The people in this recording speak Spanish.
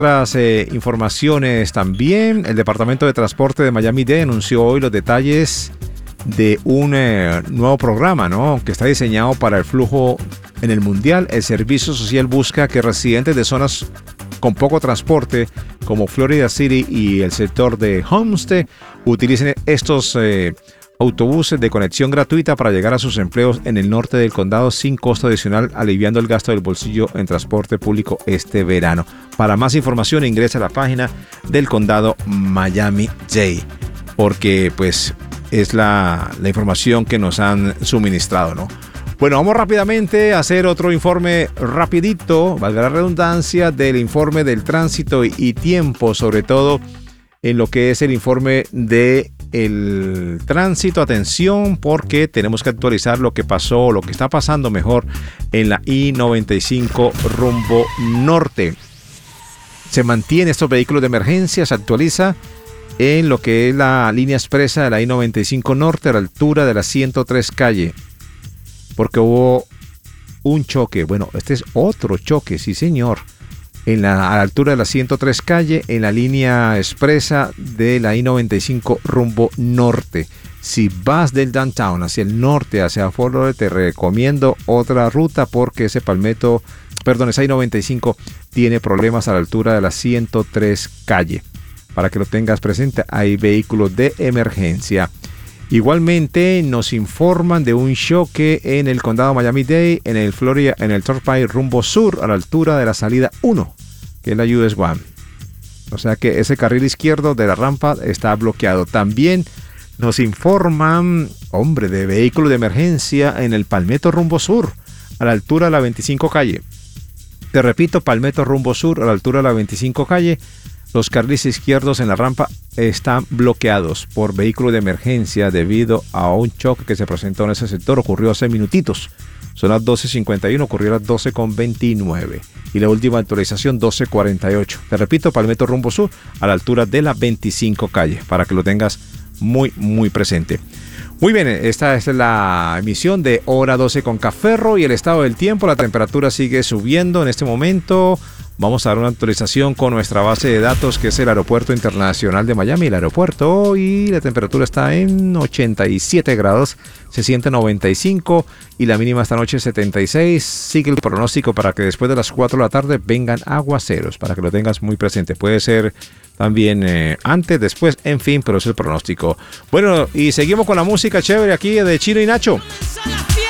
Otras informaciones también, el Departamento de Transporte de Miami-Dade anunció hoy los detalles de un nuevo programa, ¿no?, que está diseñado para el flujo en el Mundial. El servicio social busca que residentes de zonas con poco transporte, como Florida City y el sector de Homestead, utilicen estos autobuses de conexión gratuita para llegar a sus empleos en el norte del condado sin costo adicional, aliviando el gasto del bolsillo en transporte público este verano. Para más información ingresa a la página del condado Miami-Dade, porque pues es la información que nos han suministrado, ¿no? Bueno, vamos rápidamente a hacer otro informe rapidito, valga la redundancia, del informe del tránsito y tiempo, sobre todo en lo que es el informe de el tránsito. Atención, porque tenemos que actualizar lo que pasó, lo que está pasando mejor en la I-95 rumbo norte. Se mantiene estos vehículos de emergencia, se actualiza en lo que es la línea expresa de la I-95 norte a la altura de la 103 calle, porque hubo un choque. Bueno, este es otro choque, sí señor, a la altura de la 103 calle, en la línea expresa de la I-95 rumbo norte. Si vas del downtown hacia el norte, hacia Fort Lauderdale, te recomiendo otra ruta, porque esa I-95 tiene problemas a la altura de la 103 calle. Para que lo tengas presente, hay vehículos de emergencia. Igualmente nos informan de un choque en el condado Miami-Dade, en el Florida, en el Turnpike rumbo sur, a la altura de la salida 1, que es la US 1. O sea que ese carril izquierdo de la rampa está bloqueado. También nos informan, de vehículos de emergencia en el Palmetto rumbo sur, a la altura de la 25 calle. Te repito, Palmetto rumbo sur, a la altura de la 25 calle. Los carriles izquierdos en la rampa están bloqueados por vehículos de emergencia debido a un choque que se presentó en ese sector. Ocurrió hace minutitos. Son las 12:51, ocurrió a las 12:29. Y la última actualización, 12:48. Te repito, Palmetto rumbo sur, a la altura de la 25 calle, para que lo tengas muy, muy presente. Muy bien, esta es la emisión de Hora 12 con Caferro y el estado del tiempo. La temperatura sigue subiendo en este momento. Vamos a dar una actualización con nuestra base de datos, que es el Aeropuerto Internacional de Miami. El aeropuerto, y la temperatura está en 87 grados, se siente 95 y la mínima esta noche 76. Sigue el pronóstico para que después de las 4 de la tarde vengan aguaceros, para que lo tengas muy presente. Puede ser también antes, después, en fin, pero es el pronóstico. Bueno, y seguimos con la música chévere aquí de Chino y Nacho.